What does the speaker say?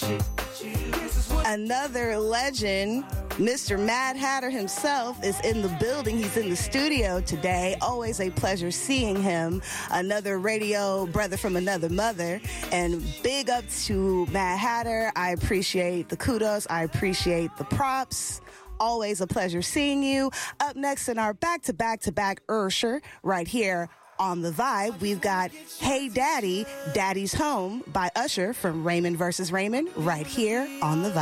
Another legend, Mr. Mad Hatter himself, is in the building. He's in the studio today. Always a pleasure seeing him. Another radio brother from another mother. And big up to Mad Hatter. I appreciate the kudos. I appreciate the props. Always a pleasure seeing you. Up next in our back-to-back-to-back Ursher right here on The Vibe, we've got Hey Daddy, Daddy's Home by Usher from Raymond vs. Raymond right here on The Vibe.